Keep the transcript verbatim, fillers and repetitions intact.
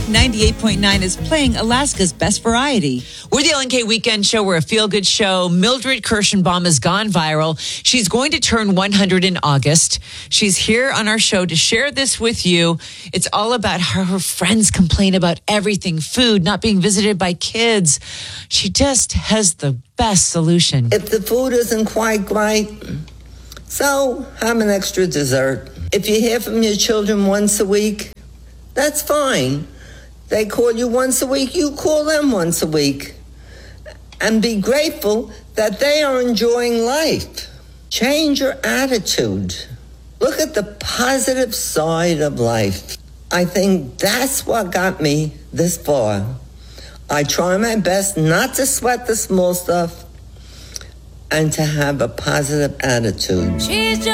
ninety-eight point nine is playing Alaska's best variety. We're the L N K Weekend Show. We're a feel-good show. Mildred Kirschenbaum has gone viral. She's going to turn one hundred in August. She's here on our show to share this with you. It's all about how her friends complain about everything, food, not being visited by kids. She just has the best solution. If the food isn't quite right, so have an extra dessert. If you hear from your children once a week, that's fine. They call you once a week, you call them once a week. And be grateful that they are enjoying life. Change your attitude. Look at the positive side of life. I think that's what got me this far. I try my best not to sweat the small stuff and to have a positive attitude. She's just